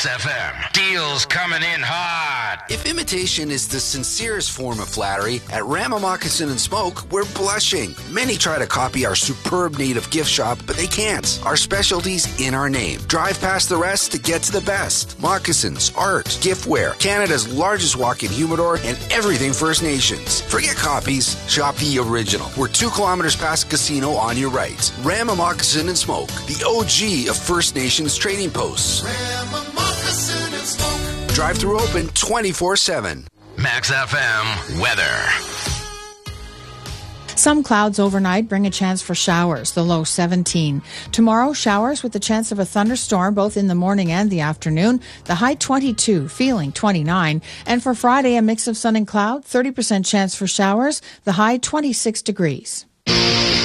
Max FM. Deals coming in hot. If imitation is the sincerest form of flattery, at Rama Moccasin and Smoke, we're blushing. Many try to copy our superb native gift shop, but they can't. Our specialty's in our name. Drive past the rest to get to the best. Moccasins, art, giftware, Canada's largest walk-in humidor, and everything First Nations. Forget copies. Shop the original. We're 2 kilometers past the casino on your right. Rama Moccasin and Smoke, the OG of First Nations trading posts. Rama Moccasin and Smoke. Drive-through open 24/7. Max FM weather. Some clouds overnight bring a chance for showers, the low 17. Tomorrow, showers with the chance of a thunderstorm both in the morning and the afternoon, the high 22, feeling 29. And for Friday, a mix of sun and cloud, 30% chance for showers, the high 26 degrees.